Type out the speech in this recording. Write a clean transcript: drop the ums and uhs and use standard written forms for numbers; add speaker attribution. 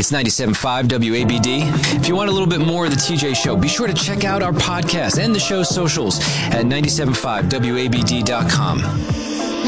Speaker 1: It's 97.5 WABD. If you want a little bit more of the TJ Show, be sure to check out our podcast and the show's socials at 97.5WABD.com.